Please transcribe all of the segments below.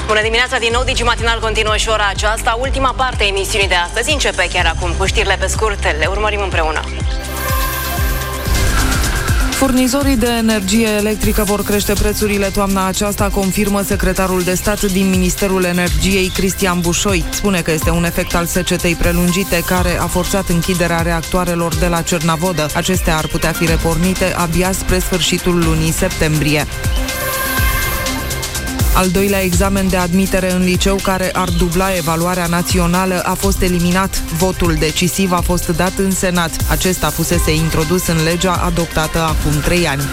Bună dimineața, din nou Digimatinal continuă și ora aceasta. Ultima parte a emisiunii de astăzi începe chiar acum cu știrile pe scurt. Le urmărim împreună. Furnizorii de energie electrică vor crește prețurile toamna aceasta, confirmă secretarul de stat din Ministerul Energiei, Cristian Bușoi. Spune că este un efect al secetei prelungite care a forțat închiderea reactoarelor de la Cernavodă. Acestea ar putea fi repornite abia spre sfârșitul lunii septembrie. Al doilea examen de admitere în liceu, care ar dubla evaluarea națională, a fost eliminat. Votul decisiv a fost dat în Senat. Acesta fusese introdus în legea adoptată acum 3 ani.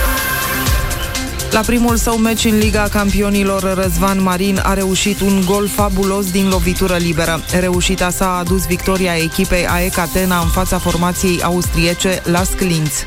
La primul său meci în Liga Campionilor, Răzvan Marin a reușit un gol fabulos din lovitură liberă. Reușita sa a adus victoria echipei AEK Atena în fața formației austriece Lask Linz.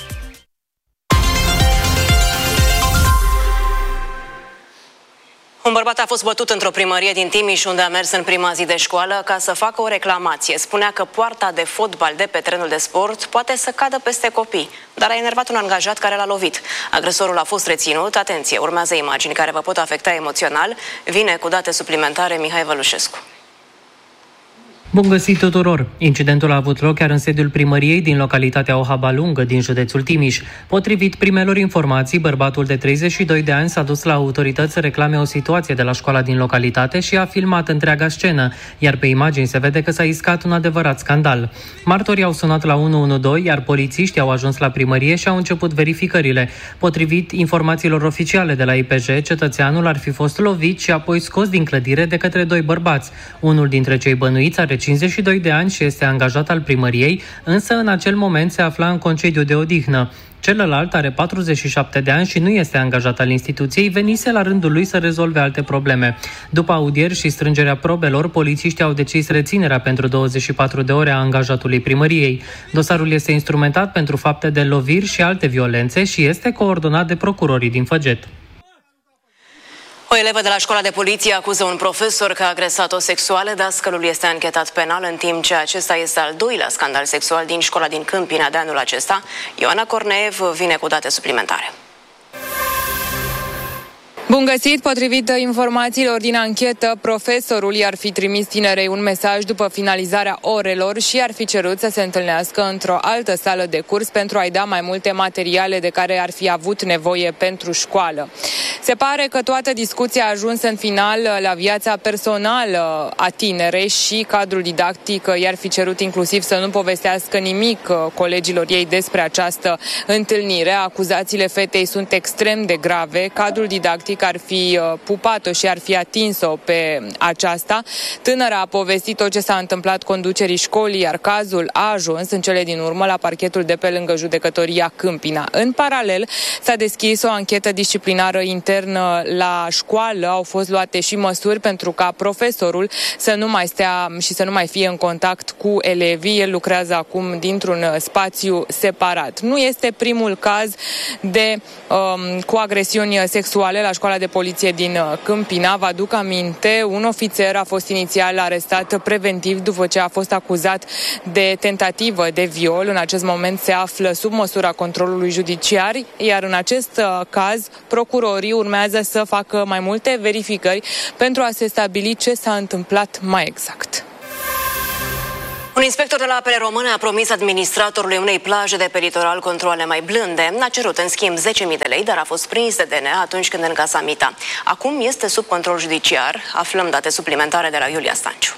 Un bărbat a fost bătut într-o primărie din Timiș, unde a mers în prima zi de școală ca să facă o reclamație. Spunea că poarta de fotbal de pe terenul de sport poate să cadă peste copii, dar a enervat un angajat care l-a lovit. Agresorul a fost reținut. Atenție, urmează imagini care vă pot afecta emoțional. Vine cu date suplimentare Mihai Vălușescu. Bun găsit tuturor! Incidentul a avut loc chiar în sediul primăriei din localitatea Ohaba Lungă, din județul Timiș. Potrivit primelor informații, bărbatul de 32 de ani s-a dus la autorități să reclame o situație de la școala din localitate și a filmat întreaga scenă, iar pe imagini se vede că s-a iscat un adevărat scandal. Martorii au sunat la 112, iar polițiștii au ajuns la primărie și au început verificările. Potrivit informațiilor oficiale de la IPJ, cetățeanul ar fi fost lovit și apoi scos din clădire de către 2 bărbați. Unul dintre cei bănuiți are 52 de ani și este angajat al primăriei, însă în acel moment se afla în concediu de odihnă. Celălalt are 47 de ani și nu este angajat al instituției, venise la rândul lui să rezolve alte probleme. După audieri și strângerea probelor, polițiștii au decis reținerea pentru 24 de ore a angajatului primăriei. Dosarul este instrumentat pentru fapte de loviri și alte violențe și este coordonat de procurorii din Făget. O elevă de la școala de poliție acuză un profesor că a agresat-o sexual. Dascălul este anchetat penal, în timp ce acesta este al doilea scandal sexual din școala din Câmpina de anul acesta. Ioana Corneev vine cu date suplimentare. Bun găsit! Potrivit informațiilor din anchetă, profesorul i-ar fi trimis tinerei un mesaj după finalizarea orelor și i-ar fi cerut să se întâlnească într-o altă sală de curs pentru a-i da mai multe materiale de care ar fi avut nevoie pentru școală. Se pare că toată discuția a ajuns în final la viața personală a tinerei și cadrul didactic i-ar fi cerut inclusiv să nu povestească nimic colegilor ei despre această întâlnire. Acuzațiile fetei sunt extrem de grave. Cadrul didactic ar fi pupat-o și ar fi atins-o pe aceasta. Tânăra a povestit tot ce s-a întâmplat conducerii școlii, iar cazul a ajuns în cele din urmă la parchetul de pe lângă judecătoria Câmpina. În paralel, s-a deschis o anchetă disciplinară internă la școală. Au fost luate și măsuri pentru ca profesorul să nu mai stea și să nu mai fie în contact cu elevii. El lucrează acum dintr-un spațiu separat. Nu este primul caz cu agresiuni sexuale la școala de poliție din Câmpina. Vă aduc aminte, un ofițer a fost inițial arestat preventiv după ce a fost acuzat de tentativă de viol. În acest moment se află sub măsura controlului judiciar, iar în acest caz procurorii urmează să facă mai multe verificări pentru a se stabili ce s-a întâmplat mai exact. Un inspector de la Apele Române a promis administratorului unei plaje de pe litoral controale mai blânde. A cerut în schimb 10.000 de lei, dar a fost prins de DNA atunci când încasa mita. Acum este sub control judiciar. Aflăm date suplimentare de la Iulia Stanciu.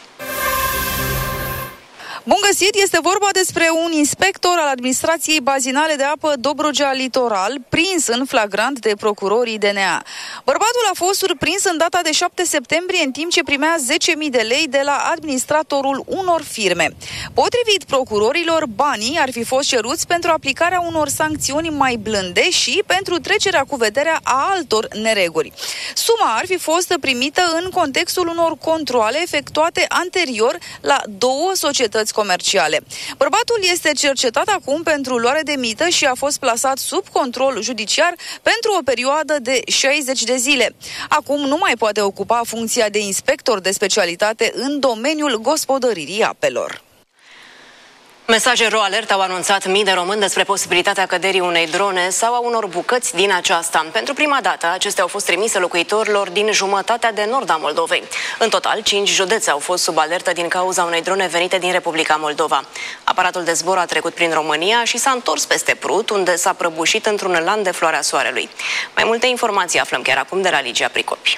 Bun găsit! Este vorba despre un inspector al administrației bazinale de apă Dobrogea Litoral, prins în flagrant de procurorii DNA. Bărbatul a fost surprins în data de 7 septembrie, în timp ce primea 10.000 de lei de la administratorul unor firme. Potrivit procurorilor, banii ar fi fost ceruți pentru aplicarea unor sancțiuni mai blânde și pentru trecerea cu vederea a altor nereguli. Suma ar fi fost primită în contextul unor controale efectuate anterior la 2 societăți comerciale. Bărbatul este cercetat acum pentru luare de mită și a fost plasat sub control judiciar pentru o perioadă de 60 de zile. Acum nu mai poate ocupa funcția de inspector de specialitate în domeniul gospodăririi apelor. Mesaje RoAlert au anunțat mii de români despre posibilitatea căderii unei drone sau a unor bucăți din aceasta. Pentru prima dată, acestea au fost trimise locuitorilor din jumătatea de nord a Moldovei. În total, 5 județe au fost sub alertă din cauza unei drone venite din Republica Moldova. Aparatul de zbor a trecut prin România și s-a întors peste Prut, unde s-a prăbușit într-un lan de floarea soarelui. Mai multe informații aflăm chiar acum de la Ligia Pricopi.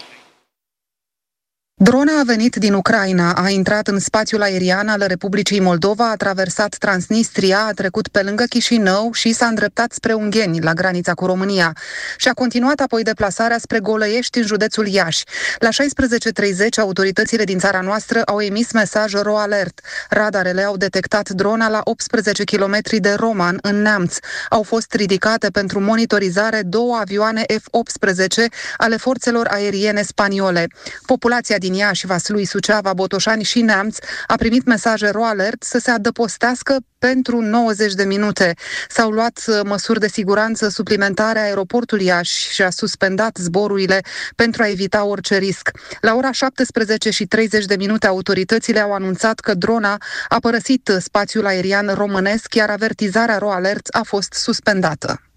Drona a venit din Ucraina, a intrat în spațiul aerian al Republicii Moldova, a traversat Transnistria, a trecut pe lângă Chișinău și s-a îndreptat spre Ungheni, la granița cu România. Și a continuat apoi deplasarea spre Golăiești, în județul Iași. La 16:30, autoritățile din țara noastră au emis mesaj RoAlert. Radarele au detectat drona la 18 km de Roman, în Neamț. Au fost ridicate pentru monitorizare 2 avioane F-18 ale forțelor aeriene spaniole. Populația din Iași, Vaslui, Suceava, Botoșani și Neamț a primit mesaje RoAlert să se adăpostească pentru 90 de minute. S-au luat măsuri de siguranță suplimentare. Aeroportul Iași și-a suspendat zborurile pentru a evita orice risc. La ora 17:30 autoritățile au anunțat că drona a părăsit spațiul aerian românesc, iar avertizarea RoAlert a fost suspendată.